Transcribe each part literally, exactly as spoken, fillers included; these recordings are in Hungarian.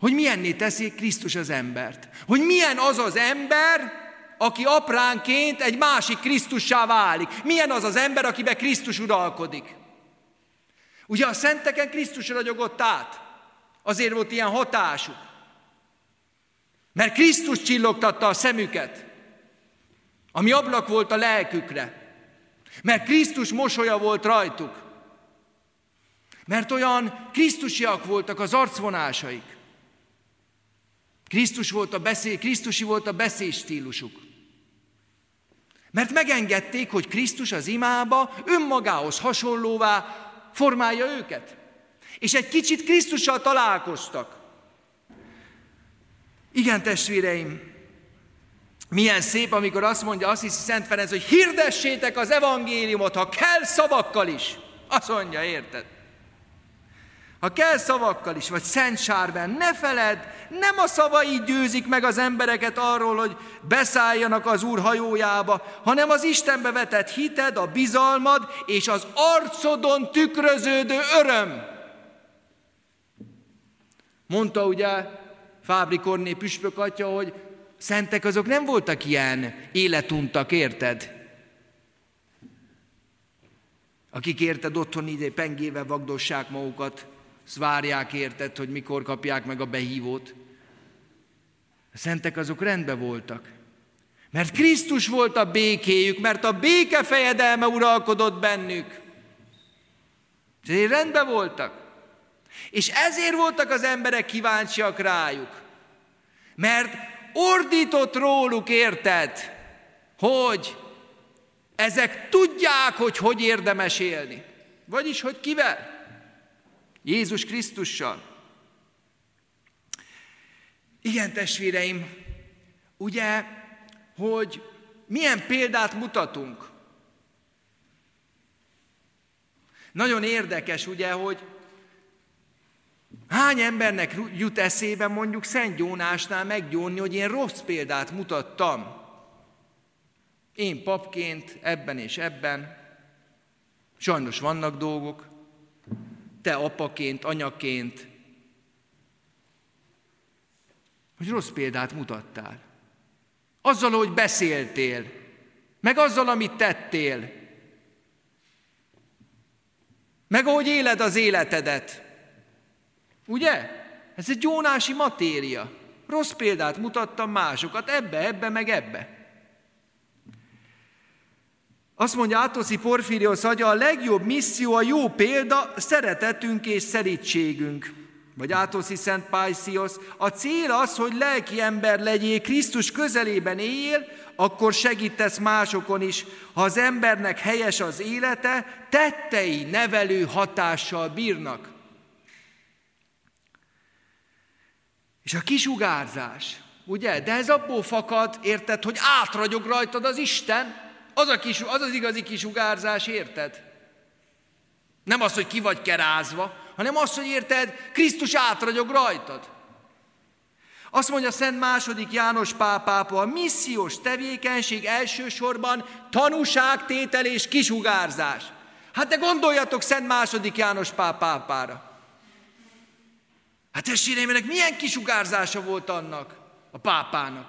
hogy milyenné teszi Krisztus az embert. Hogy milyen az az ember, aki apránként egy másik Krisztussá válik. Milyen az az ember, akiben Krisztus uralkodik. Ugye a szenteken Krisztus ragyogott át. Azért volt ilyen hatásuk. Mert Krisztus csillogtatta a szemüket, ami ablak volt a lelkükre. Mert Krisztus mosolya volt rajtuk. Mert olyan krisztusiak voltak az arcvonásaik. Krisztus volt a beszéd, Krisztusi volt a beszédstílusuk. Mert megengedték, hogy Krisztus az imába önmagához hasonlóvá formálja őket. És egy kicsit Krisztussal találkoztak. Igen, testvéreim, milyen szép, amikor azt mondja Assisi Szent Ferenc, hogy hirdessétek az evangéliumot, ha kell szavakkal is. Azt mondja, érted? Ha kell szavakkal is, vagy Szent Sárben, ne feledd, nem a szavai győzik meg az embereket arról, hogy beszálljanak az Úr hajójába, hanem az Istenbe vetett hited, a bizalmad és az arcodon tükröződő öröm. Mondta ugye Fábri Korné püspök atya, hogy szentek azok nem voltak ilyen életuntak, érted? Akik érted otthon ide pengével vagdossák magukat, azt várják, érted, hogy mikor kapják meg a behívót. A szentek azok rendben voltak. Mert Krisztus volt a békéjük, mert a béke fejedelme uralkodott bennük. Ezért rendben voltak. És ezért voltak az emberek kíváncsiak rájuk. Mert ordított róluk, érted, hogy ezek tudják, hogy hogy érdemes élni. Vagyis, hogy kivel? Jézus Krisztussal. Igen, testvéreim, ugye, hogy milyen példát mutatunk. Nagyon érdekes, ugye, hogy hány embernek jut eszébe mondjuk Szent Jónásnál meggyónni, hogy én rossz példát mutattam. Én papként, ebben és ebben. Sajnos vannak dolgok. Te apaként, anyaként. Hogy rossz példát mutattál. Azzal, hogy beszéltél. Meg azzal, amit tettél. Meg ahogy éled az életedet. Ugye? Ez egy jónási matéria. Rossz példát mutattam másokat, ebbe, ebbe, meg ebbe. Azt mondja Átoszi Porfíriosz atya, a legjobb misszió, a jó példa, szeretetünk és szerítségünk. Vagy Átoszi Szent Pájsziosz, a cél az, hogy lelki ember legyél, Krisztus közelében éljél, akkor segítesz másokon is. Ha az embernek helyes az élete, tettei nevelő hatással bírnak. És a kisugárzás, ugye? De ez abból fakad, érted, hogy átragyog rajtad az Isten, az, a kis, az az igazi kisugárzás, érted? Nem az, hogy ki vagy kerázva, hanem az, hogy érted, Krisztus átragyog rajtad. Azt mondja Szent második János Pál pápa, a missziós tevékenység elsősorban tanúságtétel és kisugárzás. Hát de gondoljatok Szent második János Pál pápára. Hát testvéreim, ennek milyen kisugárzása volt annak a pápának?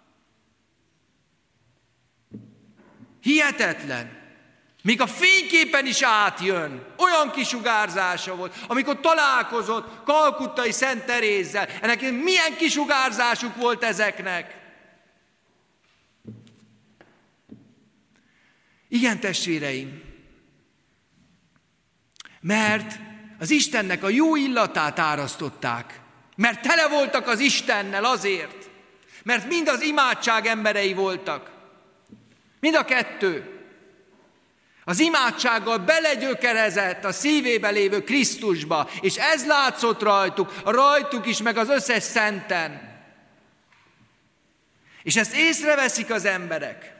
Hihetetlen. Még a fényképen is átjön. Olyan kisugárzása volt, amikor találkozott kalkuttai Szent Terézzel. Ennek milyen kisugárzásuk volt ezeknek? Igen, testvéreim. Mert az Istennek a jó illatát árasztották. Mert tele voltak az Istennel azért. Mert mind az imádság emberei voltak. Mind a kettő. Az imádsággal belegyökerezett a szívébe lévő Krisztusba, és ez látszott rajtuk, rajtuk is, meg az összes szenten. És ezt észreveszik az emberek.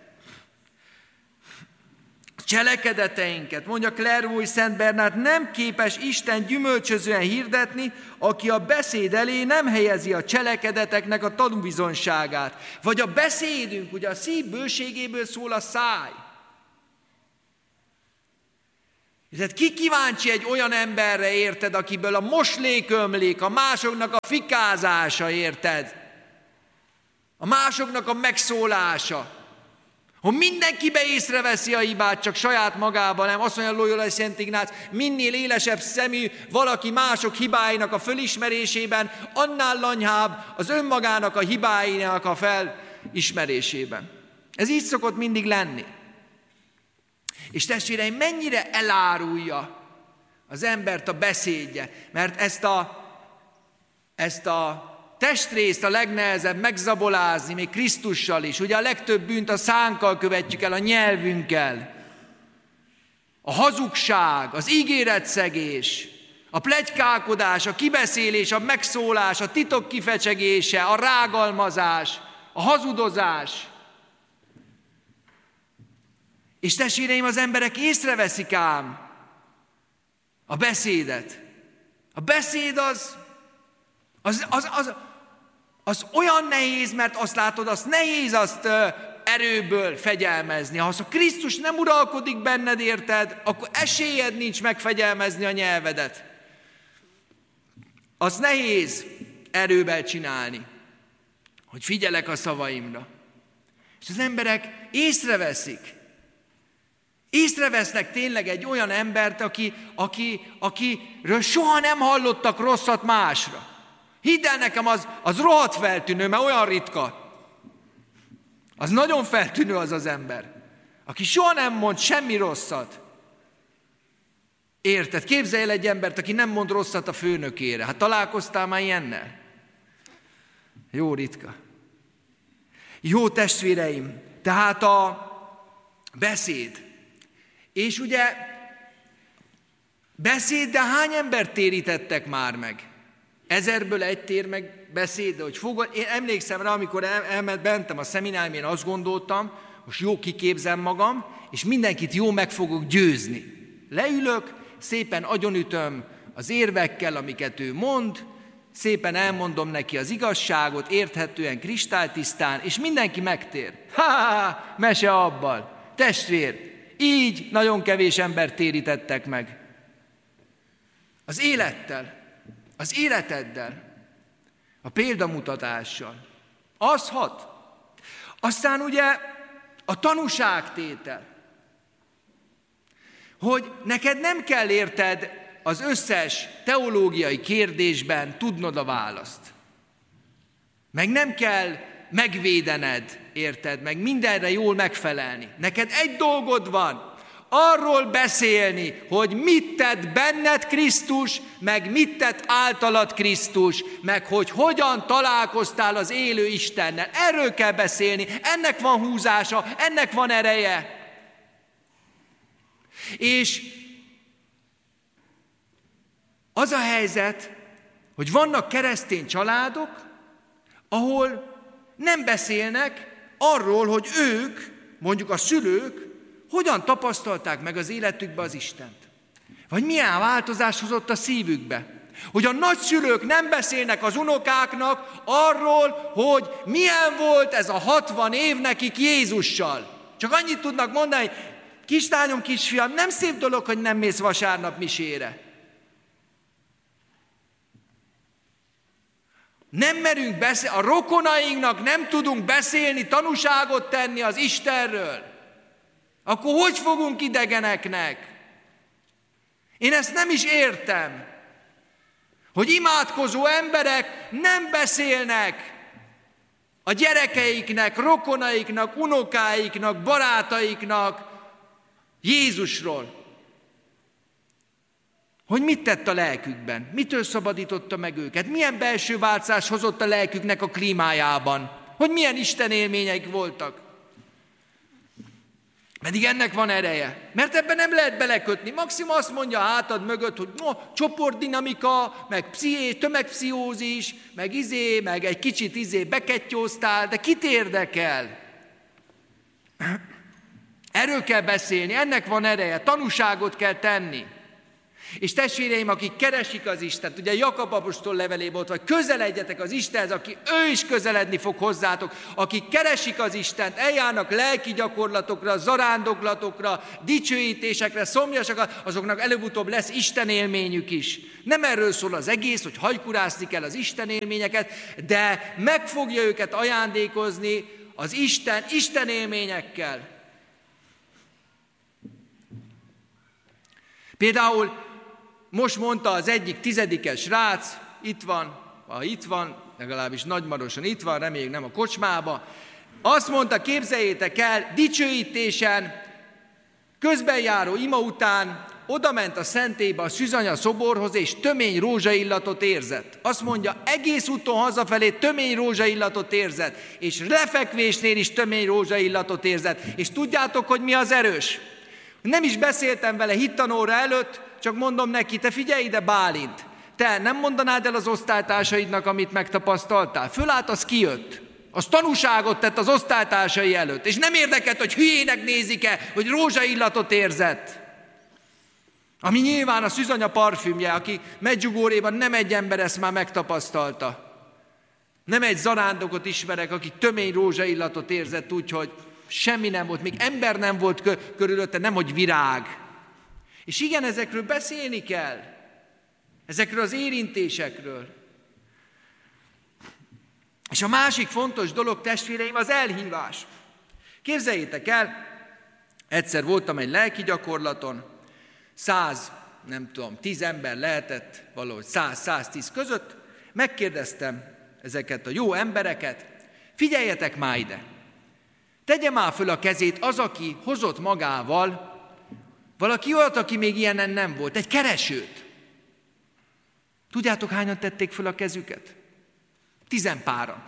Cselekedeteinket, mondja Clairvaux Szent Bernát, nem képes Isten gyümölcsözően hirdetni, aki a beszéd elé nem helyezi a cselekedeteknek a tanúbizonyságát. Vagy a beszédünk, ugye a szív bőségéből szól a száj. Tehát ki kíváncsi egy olyan emberre, érted, akiből a moslék ömlik, a másoknak a fikázása, érted? A másoknak a megszólása. Hogy mindenkibe észreveszi a hibát, csak saját magában nem. Azt mondja Loyola Szent Ignác, minél élesebb szemű valaki mások hibáinak a fölismerésében, annál lanyhább az önmagának a hibáinak a felismerésében. Ez így szokott mindig lenni. És testvéreim, mennyire elárulja az embert a beszédje, mert ezt a, ezt a testrészt a legnehezebb megzabolázni, még Krisztussal is. Ugye a legtöbb bűnt a szánkkal követjük el, a nyelvünkkel. A hazugság, az ígéretszegés, a pletykálkodás, a kibeszélés, a megszólás, a titok kifecsegése, a rágalmazás, a hazudozás. És testvéreim, az emberek észreveszik ám a beszédet. A beszéd az, az, az, az, az olyan nehéz, mert azt látod, azt nehéz azt erőből fegyelmezni. Ha a Krisztus nem uralkodik benned, érted, akkor esélyed nincs megfegyelmezni a nyelvedet. Az nehéz erővel csinálni, hogy figyelek a szavaimra. És az emberek észreveszik. Észrevesznek tényleg egy olyan embert, aki, aki, akiről soha nem hallottak rosszat másra. Hidd el nekem, az, az rohadt feltűnő, mert olyan ritka. Az nagyon feltűnő az az ember, aki soha nem mond semmi rosszat. Érted? Képzelj el egy embert, aki nem mond rosszat a főnökére. Hát találkoztál már ilyennel? Jó ritka. Jó testvéreim, tehát a beszéd. És ugye beszéd, de hány embert térítettek már meg? Ezerből egy tér meg beszéd, de hogy fogod, én emlékszem rá, amikor el, elment bentem a szeminárium, én azt gondoltam, most jó kiképzem magam, és mindenkit jó meg fogok győzni. Leülök, szépen agyonütöm az érvekkel, amiket ő mond, szépen elmondom neki az igazságot, érthetően, kristálytisztán, és mindenki megtér. Ha-ha-ha, mese abbal. Testvér, így nagyon kevés embert térítettek meg. Az élettel, az életeddel, a példamutatással. Az hat. Aztán ugye a tanúságtétel. Hogy neked nem kell, érted, az összes teológiai kérdésben tudnod a választ. Meg nem kell megvédened, érted, meg mindenre jól megfelelni. Neked egy dolgod van, arról beszélni, hogy mit tett benned Krisztus, meg mit tett általad Krisztus, meg hogy hogyan találkoztál az élő Istennel. Erről kell beszélni, ennek van húzása, ennek van ereje. És az a helyzet, hogy vannak keresztény családok, ahol nem beszélnek arról, hogy ők, mondjuk a szülők, hogyan tapasztalták meg az életükbe az Istent. Vagy milyen változás hozott a szívükbe. Hogy a nagyszülők nem beszélnek az unokáknak arról, hogy milyen volt ez a hatvan év nekik Jézussal. Csak annyit tudnak mondani, kislányom, kisfiam, nem szép dolog, hogy nem mész vasárnap misére. Nem merünk beszélni, a rokonainknak nem tudunk beszélni, tanúságot tenni az Istenről. Akkor hogy fogunk idegeneknek? Én ezt nem is értem, hogy imádkozó emberek nem beszélnek a gyerekeiknek, rokonaiknak, unokáiknak, barátaiknak Jézusról. Hogy mit tett a lelkükben? Mitől szabadította meg őket? Milyen belső változás hozott a lelküknek a klímájában? Hogy milyen Isten élményeik voltak? Pedig ennek van ereje. Mert ebben nem lehet belekötni. Maximum azt mondja a hátad mögött, hogy no, csoportdinamika, meg psziché, tömegpszichózis, meg izé, meg egy kicsit izé bekettyóztál, de kit érdekel? Erről kell beszélni, ennek van ereje, tanúságot kell tenni. És testvéreim, akik keresik az Istent, ugye Jakab apostol levelében ott, vagy közeledjetek az Istenhez, aki ő is közeledni fog hozzátok, akik keresik az Istent, eljárnak lelki gyakorlatokra, zarándoklatokra, dicsőítésekre, szomjasakra, azoknak előbb-utóbb lesz Isten élményük is. Nem erről szól az egész, hogy hajkurászni kell az Isten élményeket, de meg fogja őket ajándékozni az Isten Isten élményekkel. Például most mondta az egyik tizedikes srác, itt van, ha itt van, legalábbis Nagymaroson itt van, reméljük nem a kocsmába, azt mondta, képzeljétek el, dicsőítésen, közbenjáró ima után odament a szentélybe a Szűzanya szoborhoz, és tömény rózsaillatot érzett. Azt mondja, egész úton hazafelé tömény rózsaillatot érzett, és lefekvésnél is tömény rózsaillatot érzett. És tudjátok, hogy mi az erős? Nem is beszéltem vele hittanóra előtt, csak mondom neki, te figyelj ide, Bálint, te nem mondanád el az osztálytársaidnak, amit megtapasztaltál? Fölállt, az kijött. Az tanúságot tett az osztálytársai előtt. És nem érdekelt, hogy hülyének nézik-e, hogy rózsaillatot érzett. Ami nyilván a Szűzanya parfümje, aki Medjugorjéban nem egy ember ezt már megtapasztalta. Nem egy zarándokot ismerek, aki tömény rózsaillatot érzett úgy, hogy semmi nem volt, még ember nem volt körülötte, nemhogy virág. És igen, ezekről beszélni kell. Ezekről az érintésekről. És a másik fontos dolog, testvéreim, az elhívás. Képzeljétek el, egyszer voltam egy lelki gyakorlaton, száz, nem tudom, tíz ember lehetett, valahogy száz-száztíz között, megkérdeztem ezeket a jó embereket, figyeljetek már ide, tegye már föl a kezét az, aki hozott magával valaki olyat, aki még ilyenen nem volt, egy keresőt. Tudjátok, hányan tették föl a kezüket? Tizenpáran.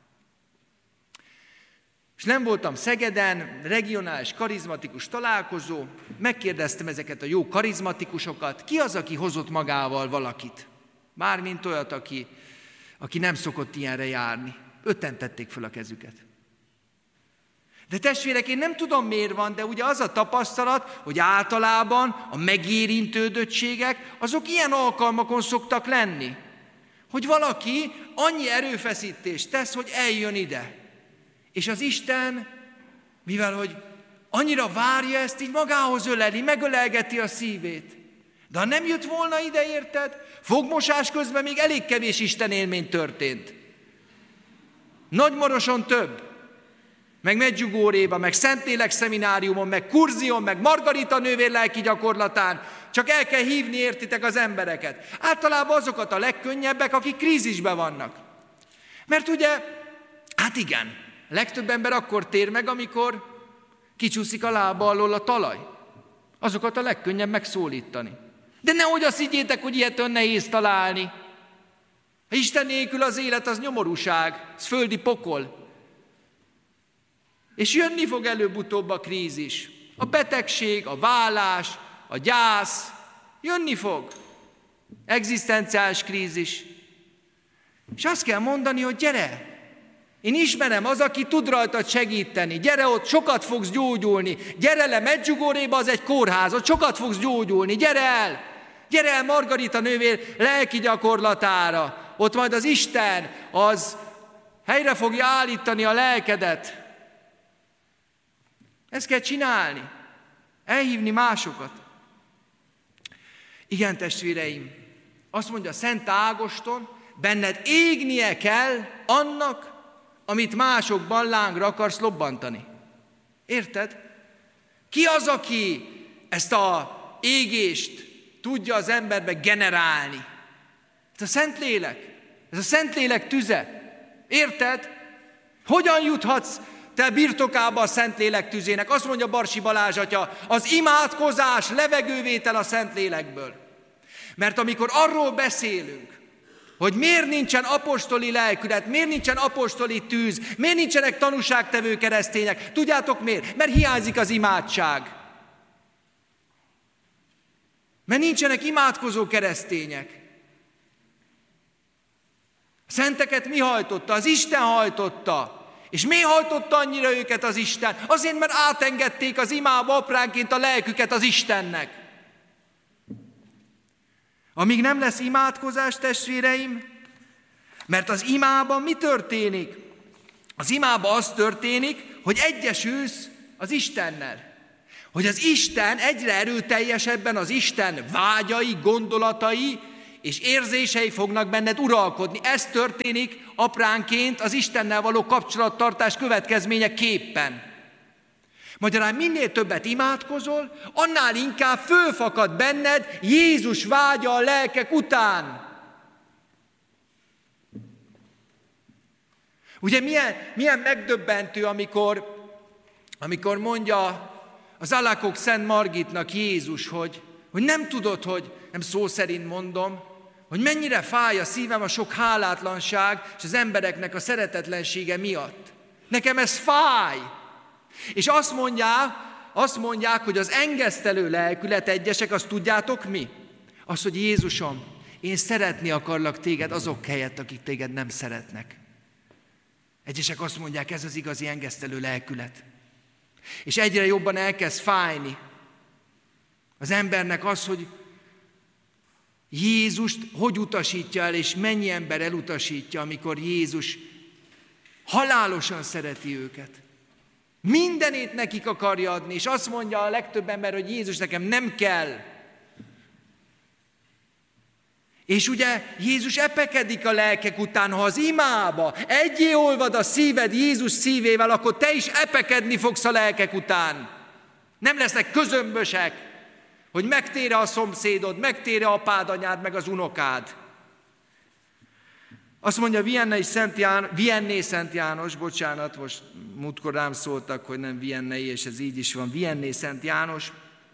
És nem voltam Szegeden, regionális karizmatikus találkozó, megkérdeztem ezeket a jó karizmatikusokat, ki az, aki hozott magával valakit? Mármint olyat, aki, aki nem szokott ilyenre járni. Ötten tették föl a kezüket. De testvérek, én nem tudom, miért van, de ugye az a tapasztalat, hogy általában a megérintődöttségek, azok ilyen alkalmakon szoktak lenni. Hogy valaki annyi erőfeszítést tesz, hogy eljön ide. És az Isten, mivel hogy annyira várja ezt, így magához öleli, megölelgeti a szívét. De ha nem jött volna ide, érted? Fogmosás közben még elég kevés Isten élmény történt. Nagymaroson több. Meg Medjugorjéban, meg Szentlélek szemináriumon, meg Kurzion, meg Margarita nővér lelki gyakorlatán. Csak el kell hívni, értitek, az embereket. Általában azokat a legkönnyebbek, akik krízisben vannak. Mert ugye, hát igen, a legtöbb ember akkor tér meg, amikor kicsúszik a lába alól a talaj. Azokat a legkönnyebb megszólítani. De nehogy azt higgyétek, hogy ilyet ön nehéz találni. Ha Isten nélkül az élet, az nyomorúság, az földi pokol. És jönni fog előbb-utóbb a krízis. A betegség, a vállás, a gyász, jönni fog. Egzisztenciális krízis. És azt kell mondani, hogy gyere, én ismerem az, aki tud rajtad segíteni. Gyere ott, sokat fogsz gyógyulni. Gyere le Medjugorjéba, az egy kórház, ott sokat fogsz gyógyulni. Gyere el! Gyere el Margarita nővér lelki gyakorlatára. Ott majd az Isten, az helyre fogja állítani a lelkedet. Ezt kell csinálni. Elhívni másokat. Igen, testvéreim, azt mondja Szent Ágoston, benned égnie kell annak, amit másokban lángra akarsz lobbantani. Érted? Ki az, aki ezt a égést tudja az emberbe generálni? Ez a Szentlélek. Ez a Szentlélek tüze. Érted? Hogyan juthatsz te birtokába a Szentlélek tüzének? Azt mondja Barsi Balázs atya, az imádkozás levegővétel a Szentlélekből. Mert amikor arról beszélünk, hogy miért nincsen apostoli lelkület, miért nincsen apostoli tűz, miért nincsenek tanúságtevő keresztények, tudjátok miért? Mert hiányzik az imádság. Mert nincsenek imádkozó keresztények. A szenteket mi hajtotta? Az Isten hajtotta. És mi hajtotta annyira őket az Isten? Azért, mert átengedték az imába apránként a lelküket az Istennek. Amíg nem lesz imádkozás, testvéreim, mert az imában mi történik? Az imában az történik, hogy egyesülsz az Istennel. Hogy az Isten egyre erőteljesebben, az Isten vágyai, gondolatai és érzései fognak benned uralkodni. Ez történik apránként az Istennel való kapcsolattartás következményeképpen. Magyarán minél többet imádkozol, annál inkább fölfakad benned Jézus vágya a lelkek után. Ugye milyen, milyen megdöbbentő, amikor, amikor mondja az Alakok Szent Margitnak Jézus, hogy, hogy nem tudod, hogy, nem szó szerint mondom, hogy mennyire fáj a szívem a sok hálátlanság és az embereknek a szeretetlensége miatt. Nekem ez fáj. És azt mondják, azt mondják, hogy az engesztelő lelkület egyesek, azt tudjátok mi? Az, hogy Jézusom, én szeretni akarlak téged azok helyett, akik téged nem szeretnek. Egyesek azt mondják, ez az igazi engesztelő lelkület. És egyre jobban elkezd fájni az embernek az, hogy Jézust hogy utasítja el, és mennyi ember elutasítja, amikor Jézus halálosan szereti őket. Mindenét nekik akarja adni, és azt mondja a legtöbb ember, hogy Jézus nekem nem kell. És ugye Jézus epekedik a lelkek után, ha az imába egyé olvad a szíved Jézus szívével, akkor te is epekedni fogsz a lelkek után. Nem lesznek közömbösek, hogy megtére a szomszédod, megtére apád, anyád, meg az unokád. Azt mondja Vianney Szent János, Vianney Szent János, bocsánat, most múltkor rám szóltak, hogy nem Vianney, és ez így is van, Vianney Szent János,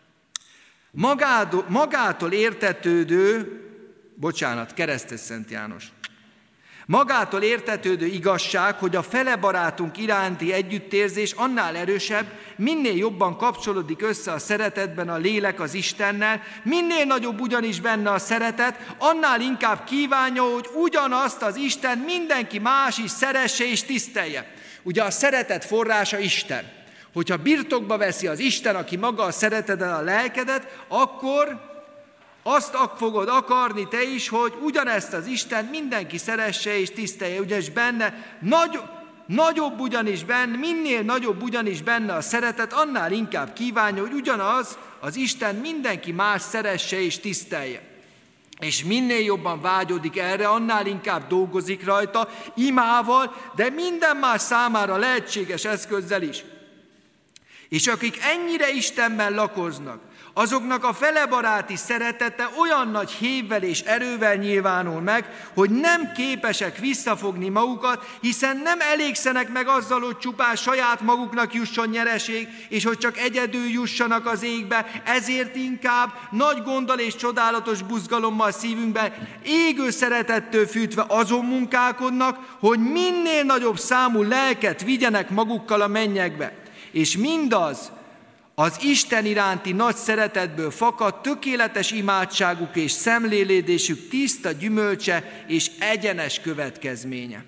magától, magától értetődő, bocsánat, Keresztes Szent János, magától értetődő igazság, hogy a fele barátunk iránti együttérzés annál erősebb, minél jobban kapcsolódik össze a szeretetben a lélek az Istennel, minél nagyobb ugyanis benne a szeretet, annál inkább kívánja, hogy ugyanazt az Isten mindenki más is szeresse és tisztelje. Ugye a szeretet forrása Isten. Hogyha birtokba veszi az Isten, aki maga a szereteddel a lelkedet, akkor azt fogod akarni te is, hogy ugyanezt az Isten mindenki szeresse és tisztelje, ugyanis benne nagy, nagyobb ugyanis benne, minél nagyobb ugyanis benne a szeretet, annál inkább kívánja, hogy ugyanaz az Isten mindenki más szeresse és tisztelje. És minél jobban vágyodik erre, annál inkább dolgozik rajta, imával, de minden más számára lehetséges eszközzel is. És akik ennyire Istenben lakoznak, azoknak a felebaráti szeretete olyan nagy hévvel és erővel nyilvánul meg, hogy nem képesek visszafogni magukat, hiszen nem elégszenek meg azzal, hogy csupán saját maguknak jusson nyereség, és hogy csak egyedül jussanak az égbe, ezért inkább nagy gonddal és csodálatos buzgalommal szívünkben, égő szeretettől fűtve azon munkálkodnak, hogy minél nagyobb számú lelket vigyenek magukkal a mennyekbe. És mindaz, az Isten iránti nagy szeretetből fakad tökéletes imádságuk és szemlélődésük tiszta gyümölcse és egyenes következménye.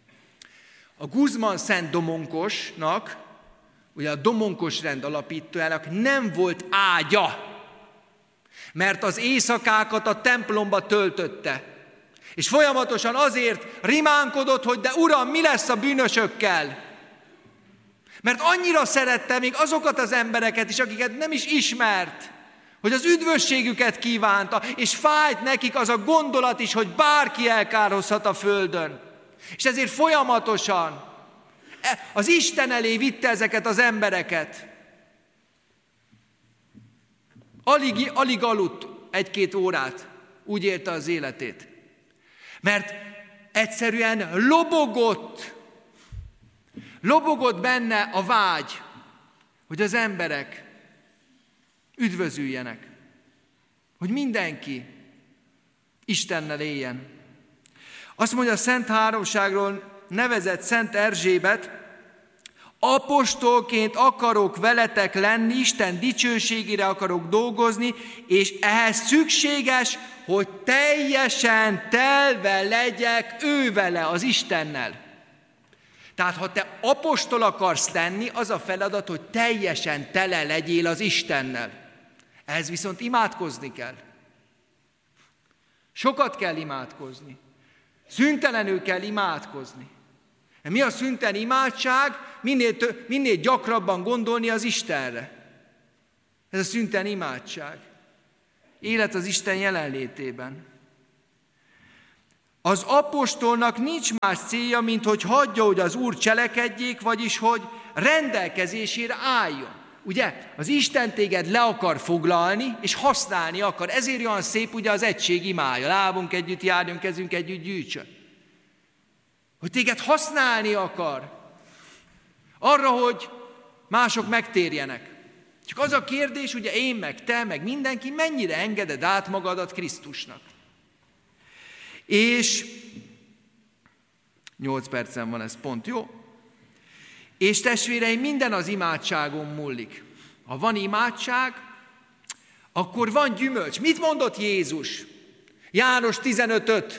A Guzmán Szent Domonkosnak, ugye a Domonkos rend alapítójának nem volt ágya, mert az éjszakákat a templomba töltötte. És folyamatosan azért rimánkodott, hogy de Uram, mi lesz a bűnösökkel? Mert annyira szerette még azokat az embereket is, akiket nem is ismert, hogy az üdvösségüket kívánta, és fájt nekik az a gondolat is, hogy bárki elkározhat a földön. És ezért folyamatosan az Isten elé vitte ezeket az embereket. Alig, alig aludt egy-két órát, úgy élte az életét. Mert egyszerűen lobogott, Lobogott benne a vágy, hogy az emberek üdvözüljenek, hogy mindenki Istennel éljen. Azt mondja a Szent Háromságról nevezett Szent Erzsébet, apostolként akarok veletek lenni, Isten dicsőségére akarok dolgozni, és ehhez szükséges, hogy teljesen telve legyek ő vele, az Istennel. Tehát ha te apostol akarsz lenni, az a feladat, hogy teljesen tele legyél az Istennel. Ehhez viszont imádkozni kell. Sokat kell imádkozni. Szüntelenül kell imádkozni. Mi a szüntelen imádság? Minél, tö- minél gyakrabban gondolni az Istenre. Ez a szüntelen imádság. Élet az Isten jelenlétében. Az apostolnak nincs más célja, mint hogy hagyja, hogy az Úr cselekedjék, vagyis hogy rendelkezésére álljon. Ugye, az Isten téged le akar foglalni, és használni akar. Ezért olyan szép ugye az egység imája. Lábunk együtt járjon, kezünk együtt gyűjtsön. Hogy téged használni akar. Arra, hogy mások megtérjenek. Csak az a kérdés, ugye én, meg te, meg mindenki, mennyire engeded át magadat Krisztusnak. És nyolc percen van, ez pont jó. És testvéreim, minden az imádságon múlik. Ha van imádság, akkor van gyümölcs. Mit mondott Jézus? János tizenöt öt.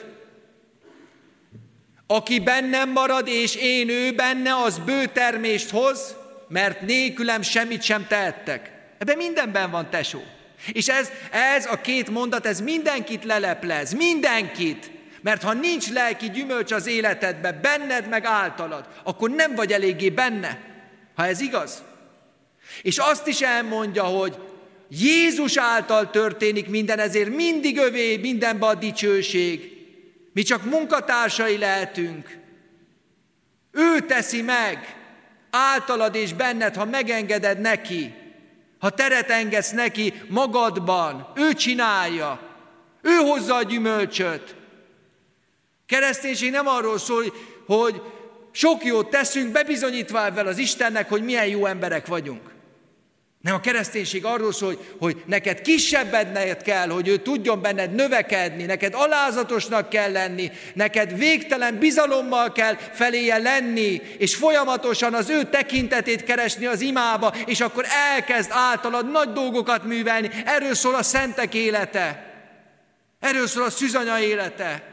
Aki bennem marad, és én ő benne, az bő termést hoz, mert nélkülem semmit sem tehettek. Ebben mindenben van, tesó. És ez, ez a két mondat, ez mindenkit leleplez, mindenkit. Mert ha nincs lelki gyümölcs az életedben, benned meg általad, akkor nem vagy eléggé benne, ha ez igaz. És azt is elmondja, hogy Jézus által történik minden, ezért mindig övé mindenbe a dicsőség. Mi csak munkatársai lehetünk. Ő teszi meg, általad és benned, ha megengeded neki, ha teret engedsz neki magadban, ő csinálja, ő hozza a gyümölcsöt. Kereszténység nem arról szól, hogy sok jót teszünk, bebizonyítva ebben az Istennek, hogy milyen jó emberek vagyunk. Nem, a kereszténység arról szól, hogy, hogy neked kisebbedned kell, hogy ő tudjon benned növekedni, neked alázatosnak kell lenni, neked végtelen bizalommal kell feléje lenni, és folyamatosan az ő tekintetét keresni az imába, és akkor elkezd általad nagy dolgokat művelni. Erről szól a szentek élete, erről szól a szűzanya élete.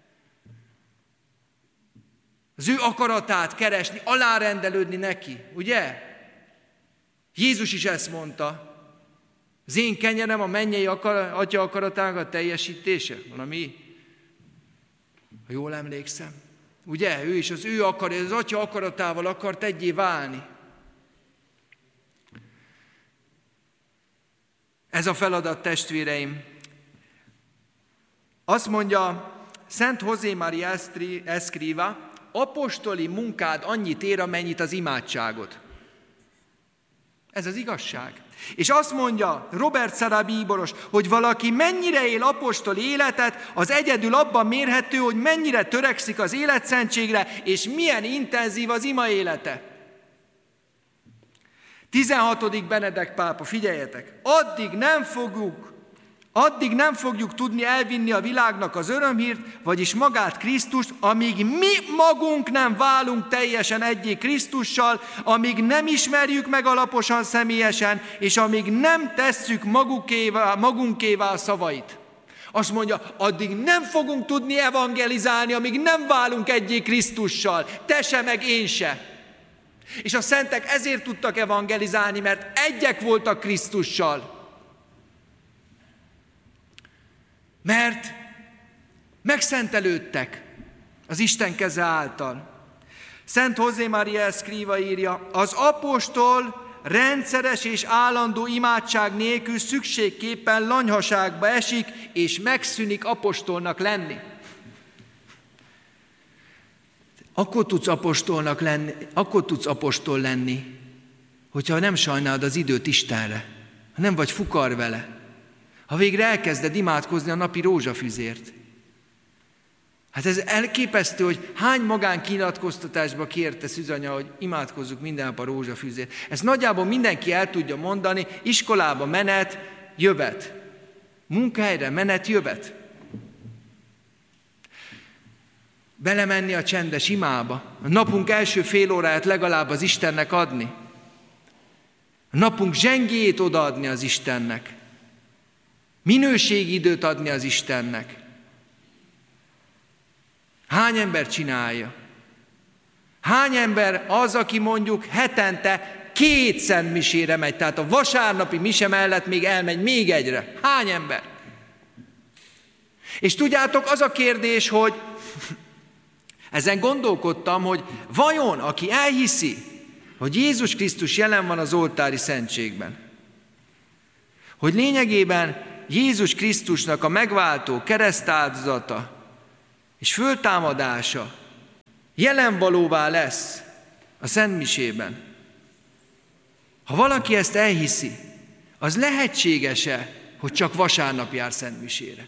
Az ő akaratát keresni, alárendelődni neki, ugye? Jézus is ezt mondta. Az én kenyerem a mennyei akar, atya akaratának a teljesítése. Valami, ha jól emlékszem. Ugye? Ő is az ő akar, az atya akaratával akart egyé válni. Ez a feladat, testvéreim. Azt mondja Szent José María Escriva, apostoli munkád annyit ér, amennyit az imádságod. Ez az igazság. És azt mondja Robert Sarah bíboros, hogy valaki mennyire él apostoli életet, az egyedül abban mérhető, hogy mennyire törekszik az életszentségre, és milyen intenzív az ima élete. tizenhatodik Benedek pápa, figyeljetek, addig nem fogjuk, addig nem fogjuk tudni elvinni a világnak az örömhírt, vagyis magát Krisztust, amíg mi magunk nem válunk teljesen egyé Krisztussal, amíg nem ismerjük meg alaposan személyesen, és amíg nem tesszük magukévá, magunkévá a szavait. Azt mondja, addig nem fogunk tudni evangelizálni, amíg nem válunk egyé Krisztussal, te se, meg én se. És a szentek ezért tudtak evangelizálni, mert egyek voltak Krisztussal. Mert megszentelődtek az Isten keze által. Szent José María Escriva írja, az apostol rendszeres és állandó imádság nélkül szükségképpen lanyhaságba esik, és megszűnik apostolnak lenni. Akkor tudsz apostolnak lenni, akkor tudsz apostol lenni, hogyha nem sajnálod az időt Istenre, ha nem vagy fukar vele. Ha végre elkezded imádkozni a napi rózsafüzért. Hát ez elképesztő, hogy hány magánkinyilatkoztatásba kérte szűzanya, hogy imádkozzuk minden nap a rózsafüzért. Ezt nagyjából mindenki el tudja mondani, iskolába menet, jövet. Munkahelyre menet, jövet. Belemenni a csendes imába. A napunk első fél óráját legalább az Istennek adni. A napunk zsengéjét odaadni az Istennek. Minőségi időt adni az Istennek. Hány ember csinálja? Hány ember az, aki mondjuk hetente két szentmisére megy, tehát a vasárnapi mise mellett még elmegy még egyre? Hány ember? És tudjátok, az a kérdés, hogy ezen gondolkodtam, hogy vajon, aki elhiszi, hogy Jézus Krisztus jelen van az oltári szentségben, hogy lényegében Jézus Krisztusnak a megváltó keresztáldozata és föltámadása jelen valóvá lesz a szentmisében. Ha valaki ezt elhiszi, az lehetséges-e, hogy csak vasárnap jár szentmisére?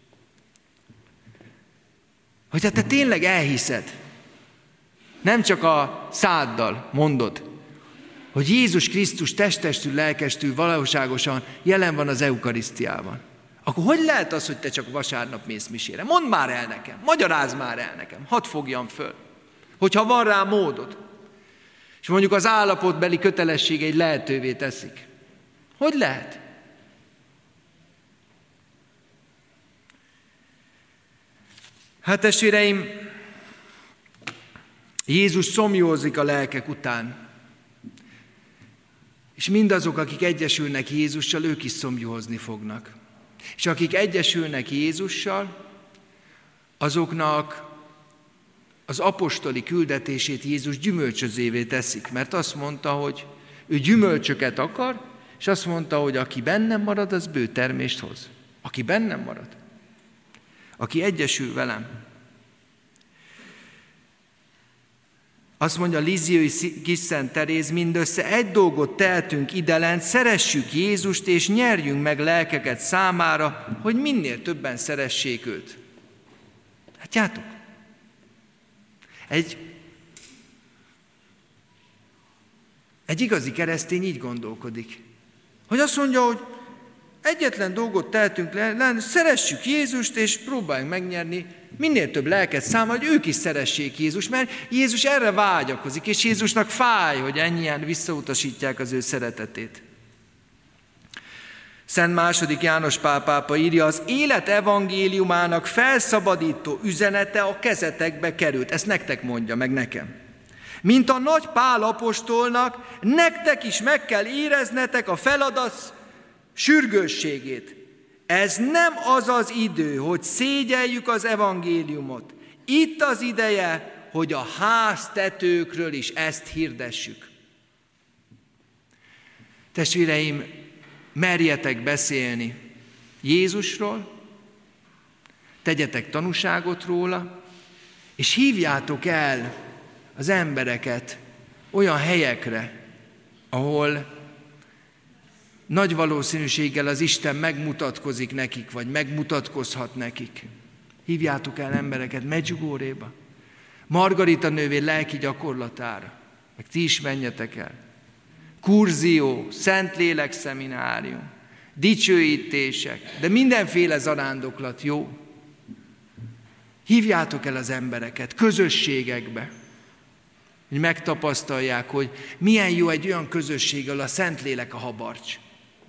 Hogyha te tényleg elhiszed, nem csak a száddal mondod, hogy Jézus Krisztus testestül, lelkestül, valóságosan jelen van az eukarisztiában, akkor hogy lehet az, hogy te csak vasárnap mész misére? Mondd már el nekem, magyarázd már el nekem, hadd fogjam föl, hogyha van rá módod. És mondjuk az állapotbeli kötelességeid lehetővé teszik. Hogy lehet? Hát testvéreim, Jézus szomjózik a lelkek után, és mindazok, akik egyesülnek Jézussal, ők is szomjózni fognak. És akik egyesülnek Jézussal, azoknak az apostoli küldetését Jézus gyümölcsözévé teszik, mert azt mondta, hogy ő gyümölcsöket akar, és azt mondta, hogy aki bennem marad, az bő termést hoz. Aki bennem marad. Aki egyesül velem. Azt mondja Lisieux kis Szent Teréz, mindössze egy dolgot tehetünk idelen, szeressük Jézust, és nyerjünk meg lelkeket számára, hogy minél többen szeressék őt. Látjátok? Egy, egy igazi keresztény így gondolkodik. Hogy azt mondja, hogy egyetlen dolgot tehetünk le, szeressük Jézust, és próbáljunk megnyerni minél több lelket számára, hogy ők is szeressék Jézust, mert Jézus erre vágyakozik, és Jézusnak fáj, hogy ennyien visszautasítják az ő szeretetét. Szent második János Pál pápa írja, az élet evangéliumának felszabadító üzenete a kezetekbe került. Ezt nektek mondja, meg nekem. Mint a nagy Pál apostolnak, nektek is meg kell éreznetek a feladat sürgősségét. Ez nem az az idő, hogy szégyeljük az evangéliumot. Itt az ideje, hogy a háztetőkről is ezt hirdessük. Testvéreim, merjetek beszélni Jézusról, tegyetek tanúságot róla, és hívjátok el az embereket olyan helyekre, ahol nagy valószínűséggel az Isten megmutatkozik nekik, vagy megmutatkozhat nekik. Hívjátok el embereket Medjugorjéba, Margarita nővér lelki gyakorlatára, meg ti is menjetek el. Kurzió, Szentlélek szeminárium, dicsőítések, de mindenféle zarándoklat jó. Hívjátok el az embereket közösségekbe, hogy megtapasztalják, hogy milyen jó egy olyan közösség, ahol a Szentlélek a habarcs.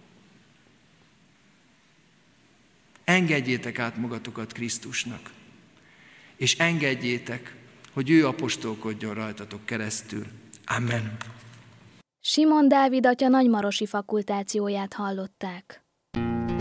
Engedjétek át magatokat Krisztusnak, és engedjétek, hogy ő apostolkodjon rajtatok keresztül. Amen. Simon Dávid atya nagymarosi fakultációját hallották.